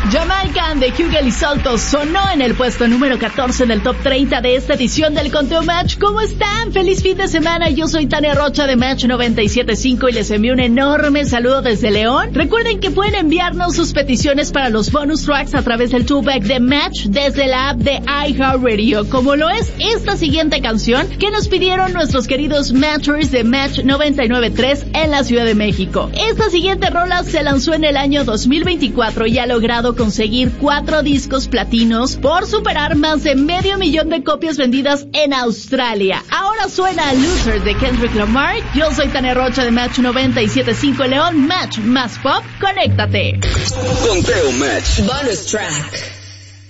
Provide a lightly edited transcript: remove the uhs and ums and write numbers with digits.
Jamaican de Hugel y Salto sonó en el puesto número 14 en el top 30 de esta edición del Conteo Match. ¿Cómo están? ¡Feliz fin de semana! Yo soy Tania Rocha de Match 97.5 y les envío un enorme saludo desde León. Recuerden que pueden enviarnos sus peticiones para los bonus tracks a través del toolback de Match desde la app de iHeartRadio, como lo es esta siguiente canción que nos pidieron nuestros queridos Matchers de Match 99.3 en la Ciudad de México. Esta siguiente rola se lanzó en el año 2024 y ha logrado conseguir 4 discos platinos por superar más de 500,000 de copias vendidas en Australia. Ahora suena Loser de Kendrick Lamar. Yo soy Tania Rocha de Match 97.5 León. Match más pop, conéctate. Conteo Match. Bonus track.